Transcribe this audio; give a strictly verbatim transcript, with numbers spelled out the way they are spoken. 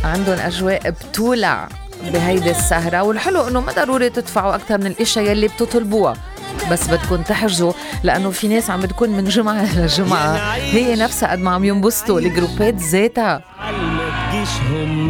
عندهم أجواء بتولع بهيدي السهرة. والحلو إنه ما ضروري تدفعوا أكتر من الإشياء يلي بتطلبوها، بس بدكن تحجزوا، لأنه في ناس عم بتكون من جمعة لجمعة هي نفسها قد ما عم ينبسطوا الجروبات ذاتها.